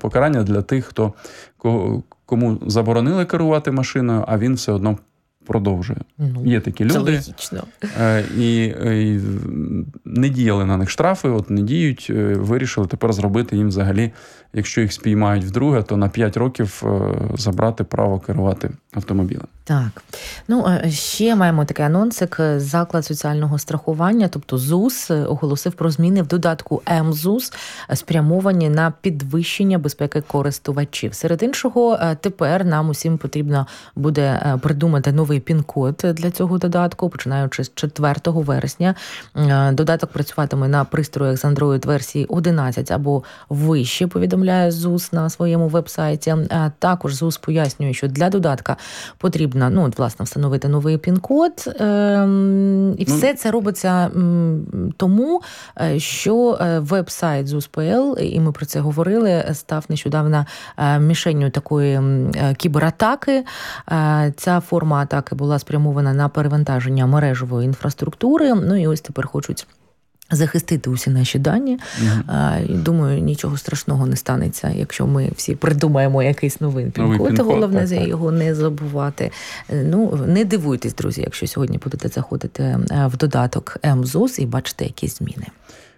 покарання для тих, кому заборонили керувати машиною, а він все одно продовжує. Є такі люди. І не діяли на них штрафи, не діють, вирішили тепер зробити їм взагалі, якщо їх спіймають вдруге, то на 5 років забрати право керувати автомобілем. Так. Ще маємо такий анонсик. Заклад соціального страхування, тобто ЗУС, оголосив про зміни в додатку МЗУС, спрямовані на підвищення безпеки користувачів. Серед іншого, тепер нам усім потрібно буде придумати новий пін-код для цього додатку, починаючи з 4 вересня. Додаток працюватиме на пристроях з Android версії 11 або вище, повідомляє ЗУС на своєму веб-сайті. Також ЗУС пояснює, що для додатка потрібно власне, встановити новий пін-код. І все це робиться тому, що веб-сайт ЗУС.ПЛ, і ми про це говорили, став нещодавно мішенню такої кібератаки. Ця форма атаки була спрямована на перевантаження мережевої інфраструктури. І ось тепер хочуть захистити усі наші дані. Думаю, нічого страшного не станеться, якщо ми всі придумаємо якийсь новий пін-код. Головне його не забувати. Не дивуйтесь, друзі, якщо сьогодні будете заходити в додаток МЗУС і бачите якісь зміни.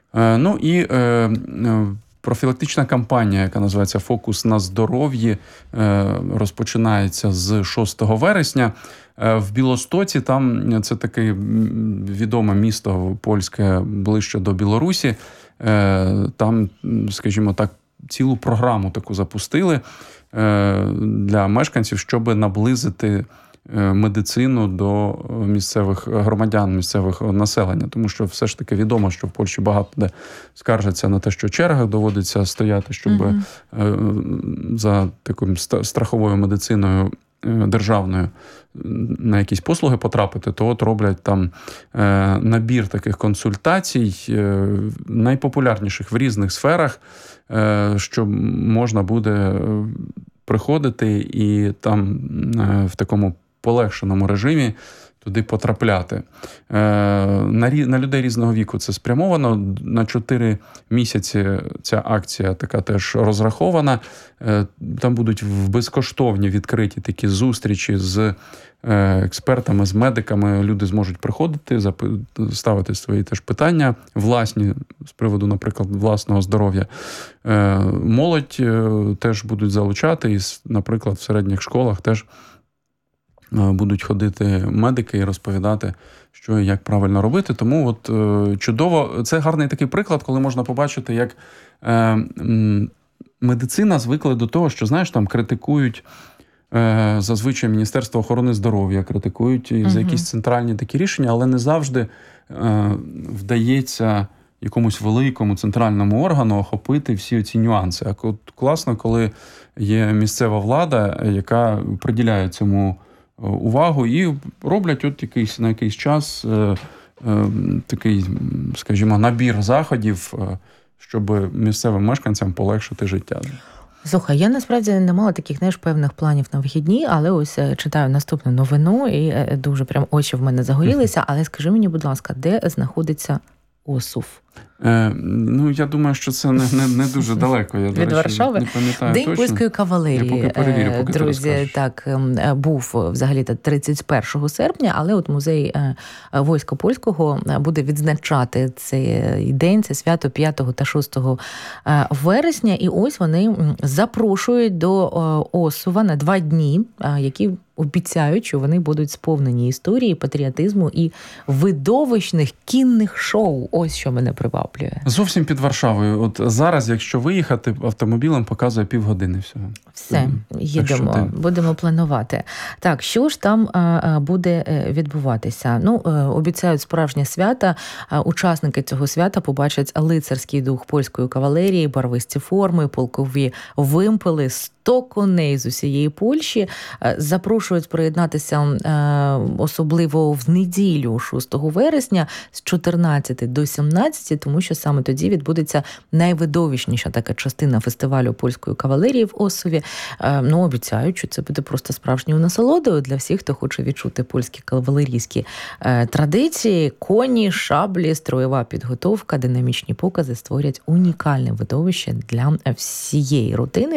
Профілактична кампанія, яка називається «Фокус на здоров'ї», розпочинається з 6 вересня. В Білостоці, там це таке відоме місто польське, ближче до Білорусі. Там, скажімо так, цілу програму таку запустили для мешканців, щоб наблизити медицину до місцевих громадян, місцевих населення. Тому що все ж таки відомо, що в Польщі багато де скаржаться на те, що чергах доводиться стояти, щоб за такою страховою медициною державною на якісь послуги потрапити, то роблять там набір таких консультацій, найпопулярніших в різних сферах, що можна буде приходити і там в такому полегшеному режимі туди потрапляти. На людей різного віку це спрямовано. На 4 місяці ця акція така теж розрахована. Там будуть безкоштовні відкриті такі зустрічі з експертами, з медиками. Люди зможуть приходити, ставити свої теж питання власні, з приводу, наприклад, власного здоров'я. Молодь теж будуть залучати, і, наприклад, в середніх школах теж будуть ходити медики і розповідати, що і як правильно робити. Тому чудово. Це гарний такий приклад, коли можна побачити, як медицина звикла до того, що, знаєш, там критикують зазвичай Міністерство охорони здоров'я, критикують за якісь центральні такі рішення, але не завжди вдається якомусь великому центральному органу охопити всі ці нюанси. А класно, коли є місцева влада, яка приділяє цьому увагу і роблять на якийсь час такий, скажімо, набір заходів, щоб місцевим мешканцям полегшити життя. Слухай, я насправді не мала таких, певних планів на вихідні, але ось читаю наступну новину і дуже прям очі в мене загорілися. Але скажи мені, будь ласка, де знаходиться ОСУВ? Я думаю, що це не дуже далеко. Я, від Варшави? Не пам'ятаю День точно. польської кавалерії. Я поки перевірю, поки друзі, так, був взагалі-то 31 серпня, але от музей війська польського буде відзначати цей день, це свято 5 та 6 вересня. І ось вони запрошують до Осува на 2 дні, які обіцяють, що вони будуть сповнені історії, патріотизму і видовищних кінних шоу. Ось що мене приваблює. Зовсім під Варшавою. От зараз, якщо виїхати автомобілем, показує півгодини всього. Все, їдемо, будемо планувати. Так, що ж там буде відбуватися? Обіцяють справжнє свято. Учасники цього свята побачать лицарський дух польської кавалерії, барвисті форми, полкові вимпели, 100 коней з усієї Польщі. Запрошують приєднатися особливо в неділю 6 вересня з 14 до 17, тому що саме тоді відбудеться найвидовищніша така частина фестивалю польської кавалерії в Осуві. Обіцяють, що це буде просто справжньою насолодою для всіх, хто хоче відчути польські кавалерійські традиції. Коні, шаблі, строєва підготовка, динамічні покази створять унікальне видовище для всієї родини.